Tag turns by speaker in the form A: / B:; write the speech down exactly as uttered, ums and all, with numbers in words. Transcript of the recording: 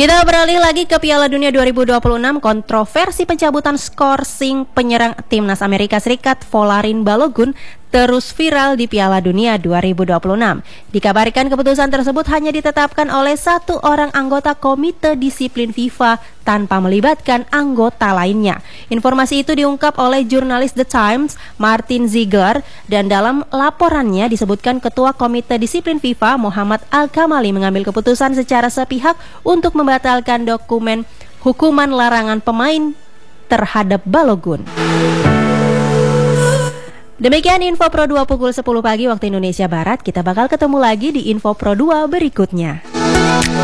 A: Kita beralih lagi ke Piala Dunia dua ribu dua puluh enam. Kontroversi pencabutan skorsing penyerang timnas Amerika Serikat Folarin Balogun terus viral di Piala Dunia dua ribu dua puluh enam. Dikabarkan keputusan tersebut hanya ditetapkan oleh satu orang anggota Komite Disiplin FIFA tanpa melibatkan anggota lainnya. Informasi itu diungkap oleh jurnalis The Times, Martin Ziegler, dan dalam laporannya disebutkan Ketua Komite Disiplin FIFA, Muhammad Al-Kamali, mengambil keputusan secara sepihak untuk membatalkan dokumen hukuman larangan pemain terhadap Balogun. Demikian Info Pro dua pukul sepuluh pagi waktu Indonesia Barat. Kita bakal ketemu lagi di Info Pro dua berikutnya.